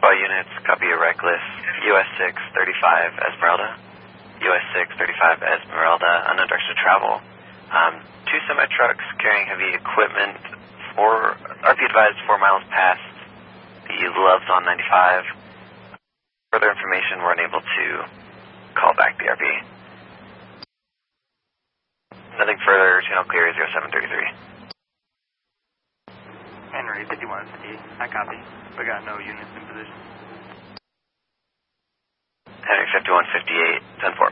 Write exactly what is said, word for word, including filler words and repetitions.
All units, copy a reckless. U S six thirty-five Esmeralda. U S six thirty-five Esmeralda, unknown direction to travel. Um, two semi-trucks carrying heavy equipment, four, R P advised four miles past the Loves on ninety-five. Further information, we're unable to call back the R P. Nothing further, channel clear zero seven thirty-three. Henry, fifty-one fifty-eight, I copy. We got no units in position. Henry, fifty-one fifty-eight, ten four.